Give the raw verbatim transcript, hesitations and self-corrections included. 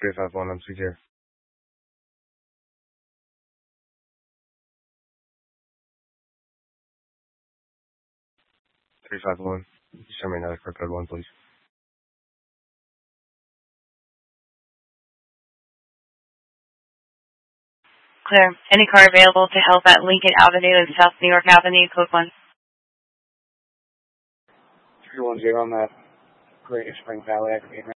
three five one, I'm secure. three five one. Show me another quick code one, please. Clear. Any car available to help at Lincoln Avenue and South New York Avenue, code one. three one zero on that Great Spring Valley, I